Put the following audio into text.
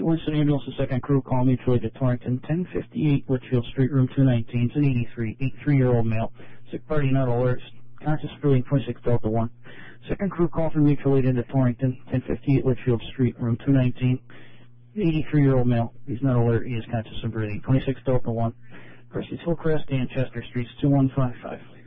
Winston Ambulance, the second crew, call mutual aid to Torrington, 1058 Litchfield Street, room 219. It's an 83-year-old male. Sick party not alert. Conscious breathing, 26 Delta 1. Second crew, call from mutual aid into Torrington, 1058 Litchfield Street, room 219. 83-year-old male. He's not alert. He is conscious and breathing, 26 Delta 1. First, Hillcrest and Chester Streets, 2155.